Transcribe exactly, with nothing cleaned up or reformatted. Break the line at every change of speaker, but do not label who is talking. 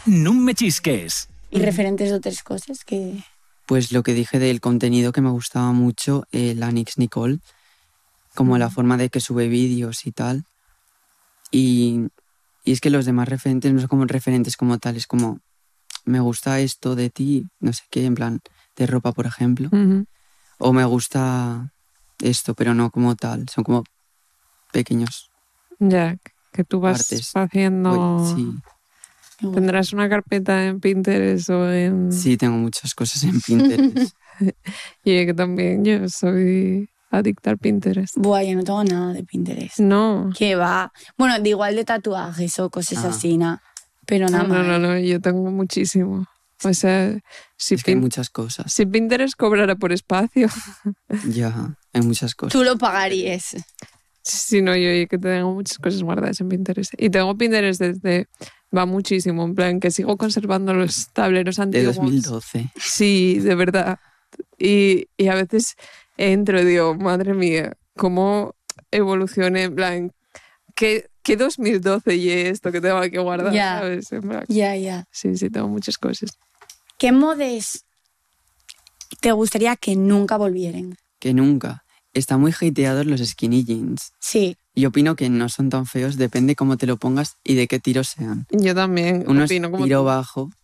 no me chisques.
¿Y referentes de otras cosas que...?
Pues lo que dije del contenido que me gustaba mucho, eh, la Nix Nicole, como mm. la forma de que sube vídeos y tal. Y, y es que los demás referentes no son como referentes como tal, es como, me gusta esto de ti, no sé qué, en plan, de ropa, por ejemplo.
Uh-huh.
O me gusta esto, pero no como tal, son como pequeños.
Ya, que tú vas
partes.
haciendo...
Pues, sí.
¿Tendrás una carpeta en Pinterest o en...?
Sí, tengo muchas cosas en Pinterest.
Y que también yo soy adicta al Pinterest.
Buah, yo no tengo nada de Pinterest.
No.
¿Qué va? Bueno, de igual de tatuajes o cosas
ah.
así, ¿no? Pero nada
no,
más.
No, no, no, yo tengo muchísimo. O sea, si
es que hay muchas cosas.
Si Pinterest cobrara por espacio...
Ya, hay muchas cosas.
Tú lo pagarías.
Sí, no, yo, yo que tengo muchas cosas guardadas en Pinterest. Y tengo Pinterest desde... Va muchísimo, en plan, que sigo conservando los tableros antiguos.
De dos mil doce.
Sí, de verdad. Y, y a veces entro y digo, madre mía, cómo evolucione, en plan, ¿qué, qué dos mil doce y esto que tengo que guardar?
Ya,
¿sabes? En plan,
ya, ya.
Sí, sí, tengo muchas cosas.
¿Qué modes te gustaría que nunca volvieran?
Que nunca. Están muy hateados los skinny jeans.
Sí.
Y opino que no son tan feos, depende cómo te lo pongas y de qué tiros sean.
Yo también.
Uno
opino
es
como
tiro
tú.
bajo